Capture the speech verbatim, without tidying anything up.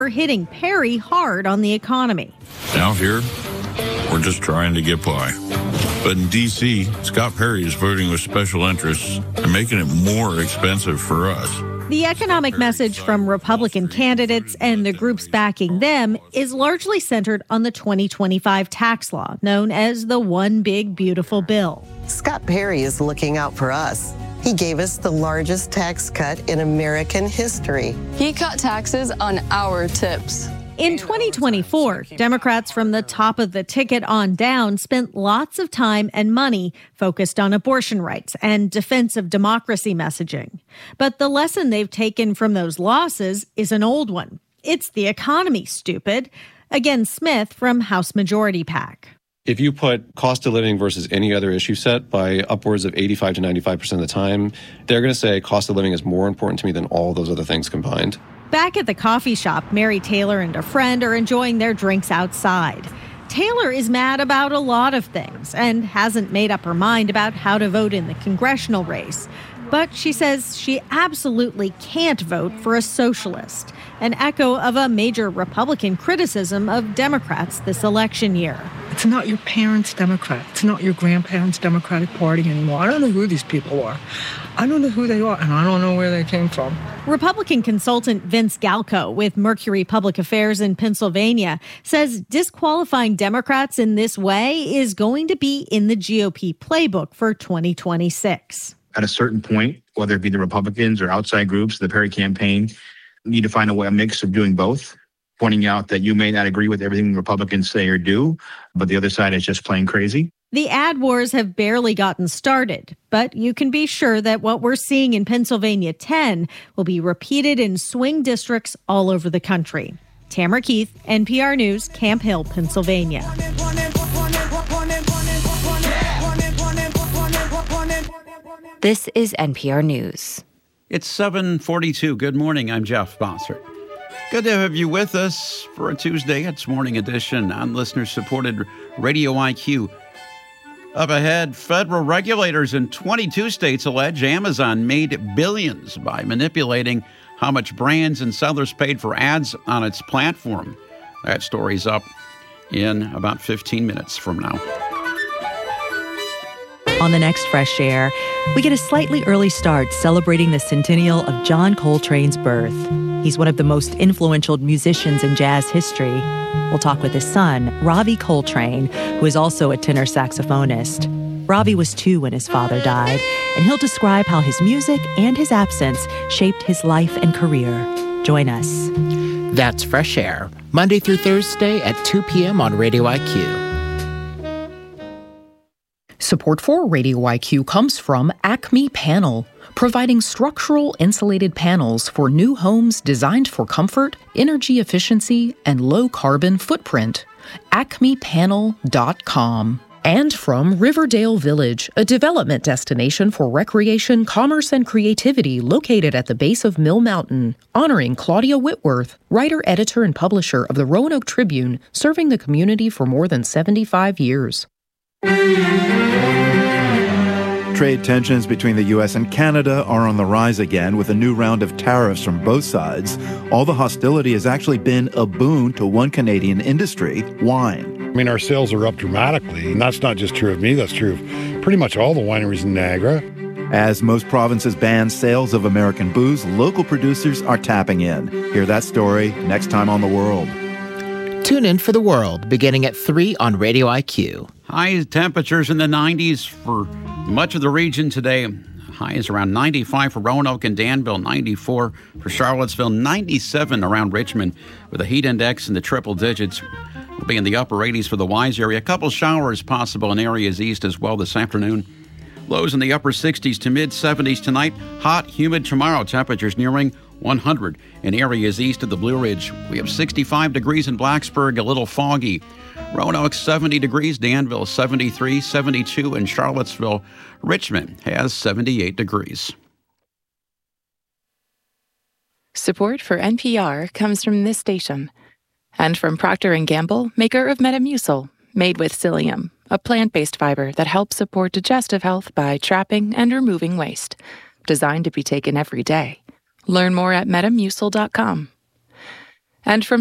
are hitting Perry hard on the economy. Out here, we're just trying to get by. But in D C, Scott Perry is voting with special interests and making it more expensive for us. The economic message from Republican candidates and the groups backing them is largely centered on the twenty twenty-five tax law, known as the One Big Beautiful Bill. Scott Perry is looking out for us. He gave us the largest tax cut in American history. He cut taxes on our tips. In twenty twenty-four, Democrats from the top of the ticket on down spent lots of time and money focused on abortion rights and defense of democracy messaging. But the lesson they've taken from those losses is an old one. It's the economy, stupid. Again, Smith from House Majority PAC. If you put cost of living versus any other issue set by upwards of eighty-five to ninety-five percent of the time, they're going to say cost of living is more important to me than all those other things combined. Back at the coffee shop, Mary Taylor and a friend are enjoying their drinks outside. Taylor is mad about a lot of things and hasn't made up her mind about how to vote in the congressional race. But she says she absolutely can't vote for a socialist, an echo of a major Republican criticism of Democrats this election year. It's not your parents' Democrat. It's not your grandparents' Democratic Party anymore. I don't know who these people are. I don't know who they are, and I don't know where they came from. Republican consultant Vince Galco with Mercury Public Affairs in Pennsylvania says disqualifying Democrats in this way is going to be in the G O P playbook for twenty twenty-six. At a certain point, whether it be the Republicans or outside groups, the Perry campaign need to find a way, a mix of doing both, pointing out that you may not agree with everything Republicans say or do, but the other side is just plain crazy. The ad wars have barely gotten started, but you can be sure that what we're seeing in Pennsylvania ten will be repeated in swing districts all over the country. Tamara Keith, N P R News, Camp Hill, Pennsylvania. This is N P R News. It's seven forty-two. Good morning. I'm Jeff Bossert. Good to have you with us for a Tuesday. It's Morning Edition on listener-supported Radio I Q. Up ahead, federal regulators in twenty-two states allege Amazon made billions by manipulating how much brands and sellers paid for ads on its platform. That story's up in about fifteen minutes from now. On the next Fresh Air, we get a slightly early start celebrating the centennial of John Coltrane's birth. He's one of the most influential musicians in jazz history. We'll talk with his son, Ravi Coltrane, who is also a tenor saxophonist. Ravi was two when his father died, and he'll describe how his music and his absence shaped his life and career. Join us. That's Fresh Air, Monday through Thursday at two p.m. on Radio I Q. Support for Radio I Q comes from Acme Panel, providing structural insulated panels for new homes designed for comfort, energy efficiency, and low carbon footprint. acme panel dot com. And from Riverdale Village, a development destination for recreation, commerce, and creativity located at the base of Mill Mountain, honoring Claudia Whitworth, writer, editor, and publisher of the Roanoke Tribune, serving the community for more than seventy-five years. Trade tensions between the U S and Canada are on the rise again with a new round of tariffs from both sides. All the hostility has actually been a boon to one Canadian industry, wine. I mean, our sales are up dramatically, and that's not just true of me, that's true of pretty much all the wineries in Niagara. As most provinces ban sales of American booze, local producers are tapping in. Hear that story next time on The World. Tune in for The World, beginning at three on Radio I Q. High temperatures in the nineties for much of the region today. High is around ninety-five for Roanoke and Danville, ninety-four for Charlottesville, ninety-seven around Richmond, with a heat index in the triple digits. We'll be in the upper eighties for the Wise area. A couple showers possible in areas east as well this afternoon. Lows in the upper sixties to mid seventies tonight. Hot, humid tomorrow. Temperatures nearing one hundred in areas east of the Blue Ridge. We have sixty-five degrees in Blacksburg, a little foggy. Roanoke, seventy degrees. Danville, seventy-three, seventy-two in Charlottesville. Richmond has seventy-eight degrees. Support for N P R comes from this station and from Procter and Gamble, maker of Metamucil, made with psyllium, a plant-based fiber that helps support digestive health by trapping and removing waste. Designed to be taken every day. Learn more at metamucil dot com. And from